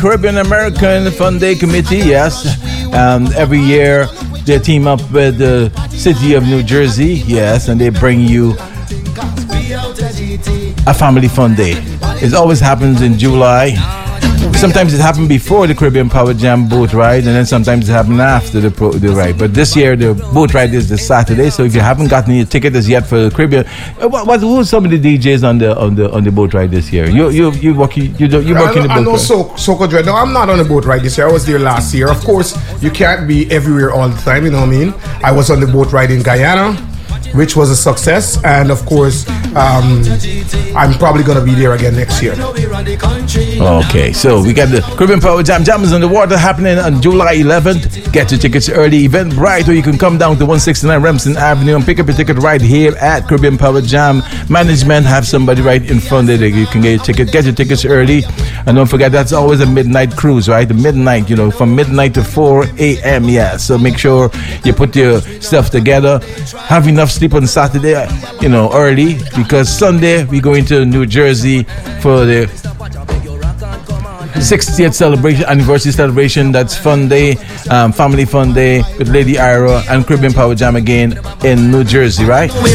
Caribbean American Fun Day Committee, yes. Every year they team up with the city of New Jersey, yes, and they bring you a family fun day. It always happens in July. Sometimes it happened before the Caribbean Power Jam boat ride, and then sometimes it happened after the ride. But this year the boat ride is this Saturday. So if you haven't gotten your ticket as yet for the Caribbean, who are some of the DJs on the boat ride this year? You work in the boat ride. I know Soco Dread. No, I'm not on the boat ride this year. I was there last year. Of course, you can't be everywhere all the time. You know what I mean? I was on the boat ride in Guyana, which was a success, and of course I'm probably gonna be there again next year. Okay, so we got the Caribbean Power Jam is on the water happening on July 11th. Get your tickets early. Eventbrite, or you can come down to 169 Remsen Avenue and pick up a ticket right here at Caribbean Power Jam. Management have somebody right in front there that you can get your ticket. Get your tickets early, and don't forget that's always a midnight cruise, right? The midnight, from midnight to 4 a.m. Yeah, so make sure you put your stuff together. Have enough sleep on Saturday, early, because Sunday we're going to New Jersey for the 60th anniversary celebration. That's Fun Day, Family Fun Day with Lady Ira and Caribbean Power Jam again in New Jersey, right?